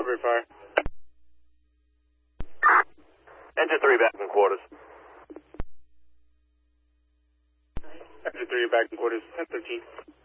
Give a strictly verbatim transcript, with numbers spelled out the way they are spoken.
recovery fire. Engine three back in quarters. Engine three back in quarters, ten thirteen.